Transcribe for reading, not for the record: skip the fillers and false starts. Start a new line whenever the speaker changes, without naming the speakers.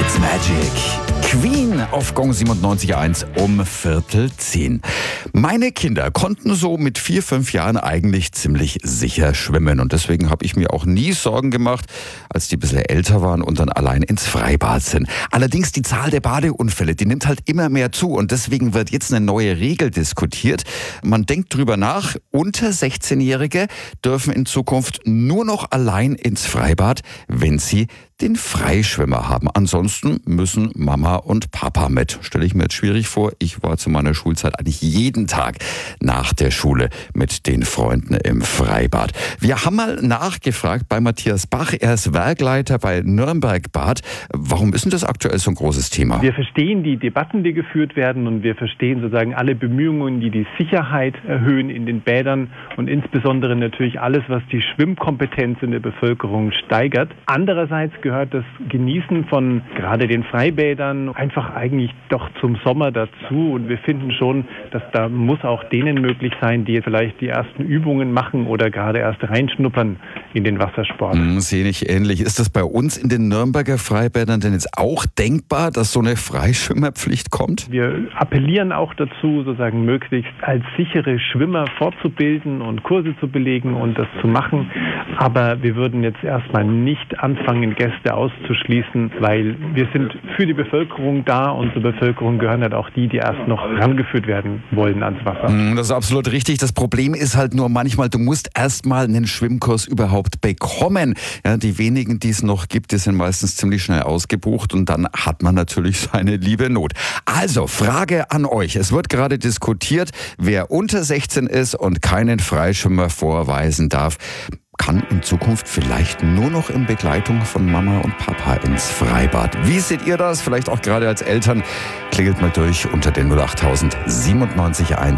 It's Magic. Queen auf Gong 97.1 um 9:45. Meine Kinder konnten so mit 4, 5 Jahren eigentlich ziemlich sicher schwimmen. Und deswegen habe ich mir auch nie Sorgen gemacht, als die ein bisschen älter waren und dann allein ins Freibad sind. Allerdings die Zahl der Badeunfälle, die nimmt halt immer mehr zu. Und deswegen wird jetzt eine neue Regel diskutiert. Man denkt drüber nach, unter 16-Jährige dürfen in Zukunft nur noch allein ins Freibad, wenn sie den Freischwimmer haben. Ansonsten müssen Mama und Papa mit. Stelle ich mir jetzt schwierig vor. Ich war zu meiner Schulzeit eigentlich jeden Tag nach der Schule mit den Freunden im Freibad. Wir haben mal nachgefragt bei Matthias Bach. Er ist Werkleiter bei Nürnberg Bad. Warum ist denn das aktuell so ein großes Thema?
Wir verstehen die Debatten, die geführt werden, und wir verstehen sozusagen alle Bemühungen, die die Sicherheit erhöhen in den Bädern und insbesondere natürlich alles, was die Schwimmkompetenz in der Bevölkerung steigert. Andererseits gehört das Genießen von gerade den Freibädern einfach eigentlich doch zum Sommer dazu, und wir finden schon, dass da muss auch denen möglich sein, die vielleicht die ersten Übungen machen oder gerade erst reinschnuppern in den Wassersport.
Sehe ich ähnlich. Ist das bei uns in den Nürnberger Freibädern denn jetzt auch denkbar, dass so eine Freischwimmerpflicht kommt?
Wir appellieren auch dazu, sozusagen möglichst als sichere Schwimmer fortzubilden und Kurse zu belegen und das zu machen. Aber wir würden jetzt erstmal nicht anfangen, Gäste auszuschließen, weil wir sind für die Bevölkerung da, und zur Bevölkerung gehören halt auch die erst noch rangeführt werden wollen ans Wasser.
Das ist absolut richtig. Das Problem ist halt nur manchmal, du musst erstmal einen Schwimmkurs überhaupt bekommen. Ja, die wenigen, die es noch gibt, die sind meistens ziemlich schnell ausgebucht, und dann hat man natürlich seine liebe Not. Also, Frage an euch. Es wird gerade diskutiert, wer unter 16 ist und keinen Freischwimmer vorweisen darf, kann in Zukunft vielleicht nur noch in Begleitung von Mama und Papa ins Freibad. Wie seht ihr das? Vielleicht auch gerade als Eltern. Klingelt mal durch unter den 08000 97.1.